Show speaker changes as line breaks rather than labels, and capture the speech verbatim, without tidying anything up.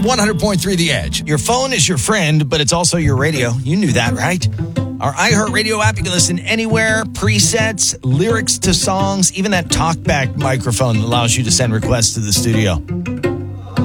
one hundred point three The Edge. Your phone is your friend, but it's also your radio. You knew that, right? Our iHeartRadio app, you can listen anywhere, presets, lyrics to songs, even that talkback microphone that allows you to send requests to the studio.